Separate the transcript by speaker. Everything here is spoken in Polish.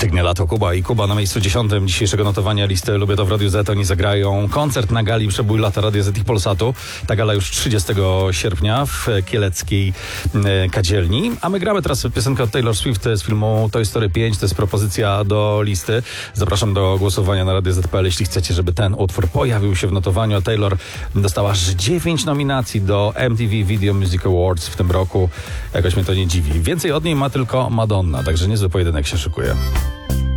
Speaker 1: Sygnie Lato, Kuba i Kuba na miejscu 10 dzisiejszego notowania listy Lubię to w Radiu Z. Oni zagrają koncert na gali Przebój Lata Radia Z i Polsatu. Ta gala już 30 sierpnia w kieleckiej kadzielni. A my gramy teraz piosenkę od Taylor Swift z filmu Toy Story 5. To jest propozycja do listy. Zapraszam do głosowania na Radio Z.pl, jeśli chcecie, żeby ten utwór pojawił się w notowaniu. A Taylor dostała aż 9 nominacji do MTV Video Music Awards w tym roku. Jakoś mnie to nie dziwi. Więcej od niej ma tylko Madonna, także niezły pojedynek się szykuje.